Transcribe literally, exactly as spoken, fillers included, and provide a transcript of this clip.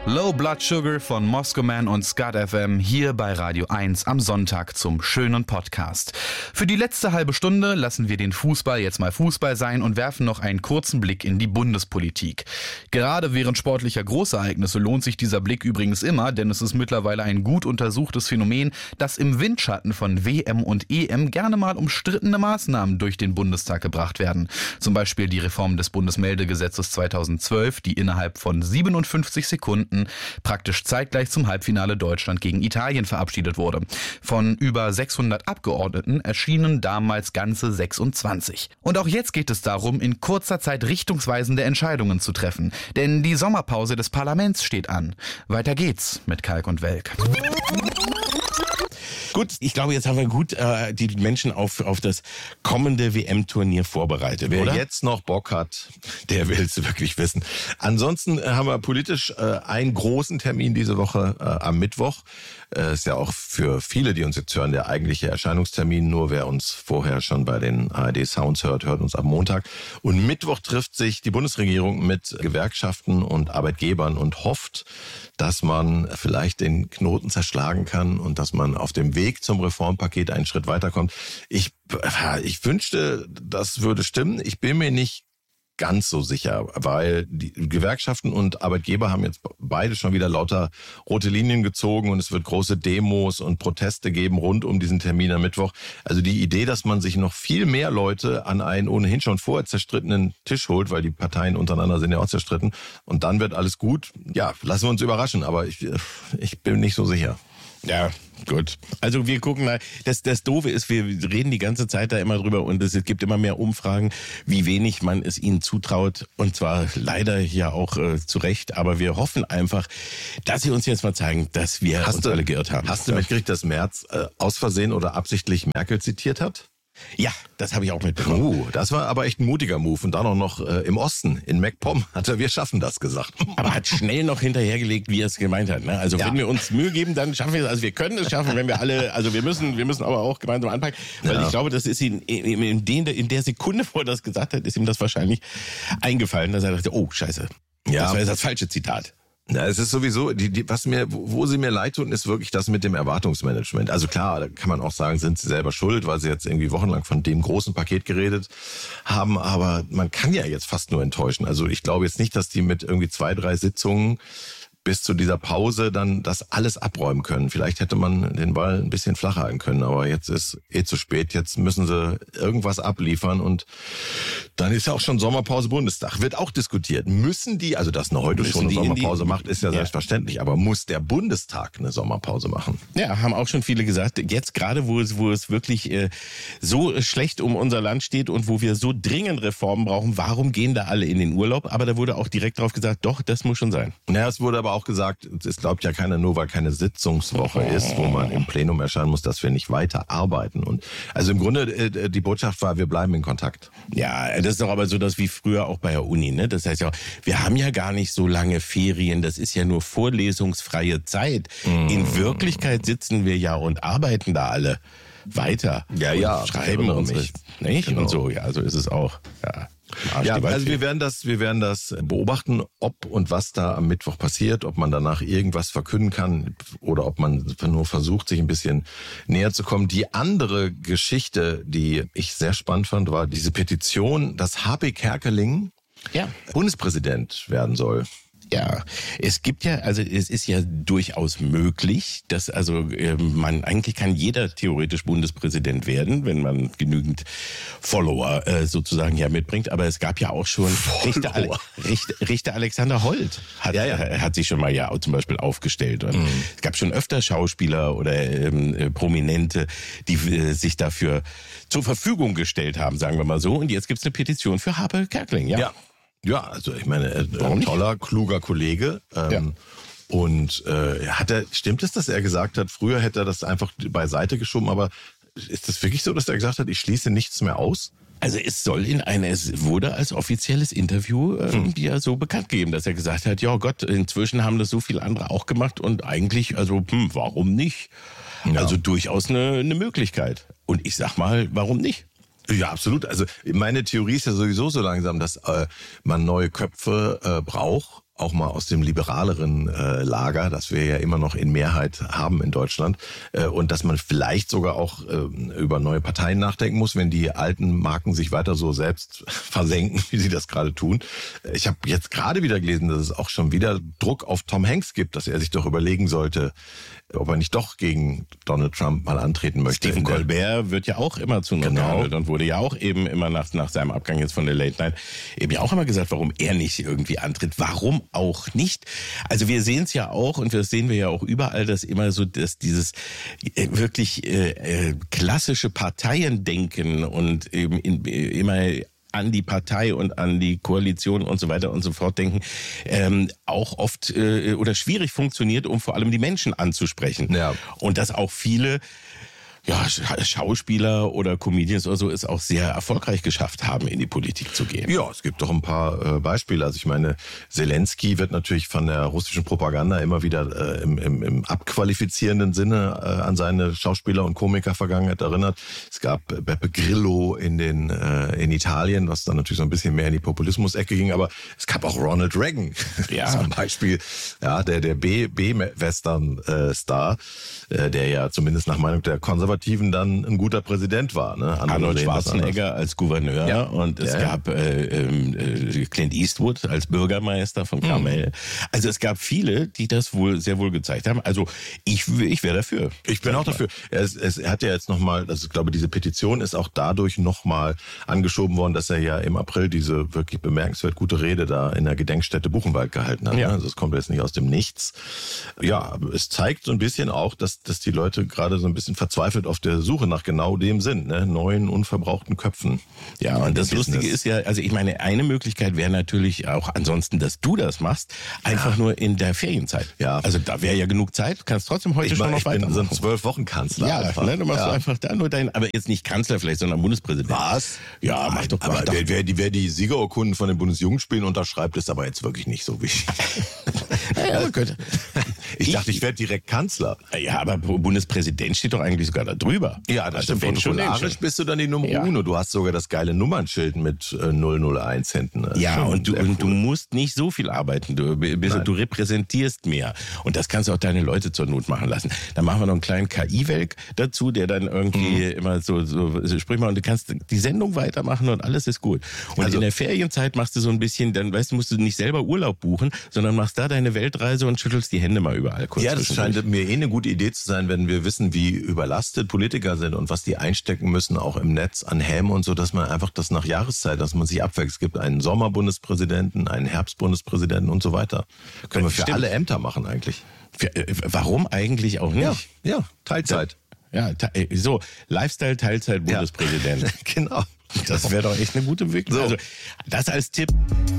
Low Blood Sugar von Moscow Man und Skat F M hier bei Radio eins am Sonntag zum schönen Podcast. Für die letzte halbe Stunde lassen wir den Fußball jetzt mal Fußball sein und werfen noch einen kurzen Blick in die Bundespolitik. Gerade während sportlicher Großereignisse lohnt sich dieser Blick übrigens immer, denn es ist mittlerweile ein gut untersuchtes Phänomen, dass im Windschatten von W M und E M gerne mal umstrittene Maßnahmen durch den Bundestag gebracht werden. Zum Beispiel die Reform des Bundesmeldegesetzes zweitausendzwölf, die innerhalb von siebenundfünfzig Sekunden praktisch zeitgleich zum Halbfinale Deutschland gegen Italien verabschiedet wurde. Von über sechshundert Abgeordneten erschienen damals ganze sechsundzwanzig. Und auch jetzt geht es darum, in kurzer Zeit richtungsweisende Entscheidungen zu treffen. Denn die Sommerpause des Parlaments steht an. Weiter geht's mit Kalk und Welk. Gut, ich glaube, jetzt haben wir gut äh, die Menschen auf, auf das kommende W M-Turnier vorbereitet, Wer oder? jetzt noch Bock hat, der will es wirklich wissen. Ansonsten äh, haben wir politisch äh, einen großen Termin diese Woche äh, am Mittwoch. Äh, ist ja auch für viele, die uns jetzt hören, der eigentliche Erscheinungstermin. Nur wer uns vorher schon bei den A R D-Sounds hört, hört uns am Montag. Und Mittwoch trifft sich die Bundesregierung mit Gewerkschaften und Arbeitgebern und hofft, dass man vielleicht den Knoten zerschlagen kann und dass man auf dem Weg zum Reformpaket einen Schritt weiterkommt. Ich, ich wünschte, das würde stimmen. Ich bin mir nicht ganz so sicher, weil die Gewerkschaften und Arbeitgeber haben jetzt beide schon wieder lauter rote Linien gezogen und es wird große Demos und Proteste geben rund um diesen Termin am Mittwoch. Also die Idee, dass man sich noch viel mehr Leute an einen ohnehin schon vorher zerstrittenen Tisch holt, weil die Parteien untereinander sind ja auch zerstritten und dann wird alles gut. Ja, lassen wir uns überraschen, aber ich, ich bin nicht so sicher. Ja, gut. Also wir gucken mal, das, das Doofe ist, wir reden die ganze Zeit da immer drüber und es gibt immer mehr Umfragen, wie wenig man es ihnen zutraut und zwar leider ja auch äh, zu Recht, aber wir hoffen einfach, dass sie uns jetzt mal zeigen, dass wir hast uns du, alle geirrt haben. Hast du mitgekriegt, dass Merz äh, aus Versehen oder absichtlich Merkel zitiert hat? Ja, das habe ich auch mitbekommen. Uh, das war aber echt ein mutiger Move. Und dann auch noch äh, im Osten, in MacPom, hat er, wir schaffen das gesagt. Aber hat schnell noch hinterhergelegt, wie er es gemeint hat. Ne? Also ja. Wenn wir uns Mühe geben, dann schaffen wir es. Also wir können es schaffen, wenn wir alle, also wir müssen, wir müssen aber auch gemeinsam anpacken. Weil ja. ich glaube, das ist ihm in, in, den, in der Sekunde, wo er das gesagt hat, ist ihm das wahrscheinlich eingefallen, dass er dachte, oh scheiße, ja. das war jetzt das falsche Zitat. Ja, es ist sowieso, die, die, was mir, wo, wo sie mir leid tun, ist wirklich das mit dem Erwartungsmanagement. Also klar, da kann man auch sagen, sind sie selber schuld, weil sie jetzt irgendwie wochenlang von dem großen Paket geredet haben, aber man kann ja jetzt fast nur enttäuschen. Also ich glaube jetzt nicht, dass die mit irgendwie zwei, drei Sitzungen bis zu dieser Pause dann das alles abräumen können. Vielleicht hätte man den Ball ein bisschen flacher halten können, aber jetzt ist eh zu spät. Jetzt müssen sie irgendwas abliefern und dann ist ja auch schon Sommerpause Bundestag. Wird auch diskutiert. Müssen die, also dass eine heute müssen schon eine Sommerpause die, macht, ist ja, ja selbstverständlich, aber muss der Bundestag eine Sommerpause machen? Ja, haben auch schon viele gesagt. Jetzt gerade, wo es, wo es wirklich äh, so schlecht um unser Land steht und wo wir so dringend Reformen brauchen, warum gehen da alle in den Urlaub? Aber da wurde auch direkt drauf gesagt, doch, das muss schon sein. Naja, es wurde aber auch gesagt, es glaubt ja keiner, nur weil keine Sitzungswoche ist, wo man im Plenum erscheinen muss, dass wir nicht weiter arbeiten. Und also im Grunde äh, die Botschaft war, wir bleiben in Kontakt. Ja, das ist doch aber so, dass wie früher auch bei der Uni, ne? Das heißt ja, wir haben ja gar nicht so lange Ferien, das ist ja nur vorlesungsfreie Zeit. Mm. In Wirklichkeit sitzen wir ja und arbeiten da alle weiter. Ja, ja, schreiben uns nicht. nicht? Genau. Und so, ja, so ist es auch. Ja. Ja, also wir werden das, wir werden das beobachten, ob und was da am Mittwoch passiert, ob man danach irgendwas verkünden kann oder ob man nur versucht, sich ein bisschen näher zu kommen. Die andere Geschichte, die ich sehr spannend fand, war diese Petition, dass H P Kerkeling ja. Bundespräsident werden soll. Ja, es gibt ja, also es ist ja durchaus möglich, dass also man, eigentlich kann jeder theoretisch Bundespräsident werden, wenn man genügend Follower äh, sozusagen ja mitbringt. Aber es gab ja auch schon Richter, Richter, Richter Alexander Holt hat, ja, ja. hat sich schon mal ja zum Beispiel aufgestellt. Und mhm. es gab schon öfter Schauspieler oder ähm, Prominente, die äh, sich dafür zur Verfügung gestellt haben, sagen wir mal so. Und jetzt gibt's eine Petition für H P Kerkeling, ja. ja. Ja, also ich meine, äh, ein toller, kluger Kollege. Ähm, ja. Und äh, hat er, stimmt es, dass er gesagt hat, früher hätte er das einfach beiseite geschoben, aber ist das wirklich so, dass er gesagt hat, ich schließe nichts mehr aus? Also es soll in einer, es wurde als offizielles Interview äh, hm. ja so bekannt gegeben, dass er gesagt hat, ja Gott, inzwischen haben das so viele andere auch gemacht und eigentlich, also hm, warum nicht? Ja. Also durchaus eine, eine Möglichkeit. Und ich sag mal, warum nicht? Ja, absolut. Also meine Theorie ist ja sowieso so langsam, dass äh, man neue Köpfe äh, braucht, auch mal aus dem liberaleren äh, Lager, das wir ja immer noch in Mehrheit haben in Deutschland, äh, und dass man vielleicht sogar auch äh, über neue Parteien nachdenken muss, wenn die alten Marken sich weiter so selbst versenken, wie sie das gerade tun. Ich habe jetzt gerade wieder gelesen, dass es auch schon wieder Druck auf Tom Hanks gibt, dass er sich doch überlegen sollte, ob er nicht doch gegen Donald Trump mal antreten möchte. Stephen Colbert wird ja auch immer zu Not gehandelt und wurde ja auch eben immer nach, nach seinem Abgang jetzt von der Late Night eben ja auch immer gesagt, warum er nicht irgendwie antritt. Warum auch nicht? Also wir sehen es ja auch und das sehen wir ja auch überall, dass immer so, dass dieses äh, wirklich äh, äh, klassische Parteiendenken und eben in, äh, immer an die Partei und an die Koalition und so weiter und so fort denken, ähm, auch oft äh, oder schwierig funktioniert, um vor allem die Menschen anzusprechen. Ja. Und dass auch viele ja, Schauspieler oder Comedians oder so es auch sehr erfolgreich geschafft haben, in die Politik zu gehen. Ja, es gibt doch ein paar äh, Beispiele. Also ich meine, Zelensky wird natürlich von der russischen Propaganda immer wieder äh, im, im, im abqualifizierenden Sinne äh, an seine Schauspieler- und Komiker-Vergangenheit erinnert. Es gab Beppe Grillo in den äh, in Italien, was dann natürlich so ein bisschen mehr in die Populismus-Ecke ging. Aber es gab auch Ronald Reagan, ja. zum Beispiel, ja, der der B B-Western-Star, äh, der ja zumindest nach Meinung der Konservativen dann ein guter Präsident war. Ne? Arnold Schwarzenegger als Gouverneur ja. und es ja, gab äh, äh, Clint Eastwood als Bürgermeister von Carmel. Mhm. Also es gab viele, die das wohl sehr wohl gezeigt haben. Also ich, ich wäre dafür. Ich bin auch dafür. Es, es, er hat ja jetzt nochmal, also ich glaube, diese Petition ist auch dadurch nochmal angeschoben worden, dass er ja im April diese wirklich bemerkenswert gute Rede da in der Gedenkstätte Buchenwald gehalten hat. Ja. Ne? Also es kommt jetzt nicht aus dem Nichts. Ja, es zeigt so ein bisschen auch, dass, dass die Leute gerade so ein bisschen verzweifelt auf der Suche nach genau dem sind, ne? Neuen, unverbrauchten Köpfen. Ja, und das Lustige ist ja, also ich meine, eine Möglichkeit wäre natürlich auch ansonsten, dass du das machst, einfach ja. nur in der Ferienzeit. Ja. Also da wäre ja genug Zeit, du kannst trotzdem heute ich schon mein, noch weitermachen. Ich bin so ein zwölf Wochen Kanzler. Ja, einfach, ne? Du machst ja. einfach da nur dein, aber jetzt nicht Kanzler vielleicht, sondern Bundespräsident. Was? Ja, mach doch mal. Aber wer, wer, die, wer die Siegerurkunden von den Bundesjugendspielen unterschreibt, ist aber jetzt wirklich nicht so wichtig. Ja, man könnte. Ich, ich dachte, ich werde direkt Kanzler. Ja, aber Bundespräsident steht doch eigentlich sogar da drüber. Ja, das also stimmt. Protokollarisch bist du dann die Nummer ja. uno. Du hast sogar das geile Nummernschild mit äh, null null eins hinten. Ja, und du, cool. und du musst nicht so viel arbeiten. Du, bist, du repräsentierst mehr. Und das kannst du auch deine Leute zur Not machen lassen. Dann machen wir noch einen kleinen K I-Welk dazu, der dann irgendwie mhm. immer so, so, so sprich mal, und du kannst die Sendung weitermachen und alles ist gut. Und also, in der Ferienzeit machst du so ein bisschen, dann weißt du, musst du nicht selber Urlaub buchen, sondern machst da deine Weltreise und schüttelst die Hände mal überall kurz. Ja, das scheint mir eh eine gute Idee zu sein, wenn wir wissen, wie überlastet Politiker sind und was die einstecken müssen, auch im Netz an Häme und so, dass man einfach das nach Jahreszeit, dass man sich abwechselt. Es gibt einen Sommerbundespräsidenten, einen Herbstbundespräsidenten und so weiter. Können wir für Stimmt. alle Ämter machen eigentlich. Für, äh, warum eigentlich auch nicht? Ja, ja Teilzeit. Ja, te- so, Lifestyle, Teilzeit, Bundespräsident. Ja. Genau. Das wäre doch echt eine gute Entwicklung. So. Also, das als Tipp.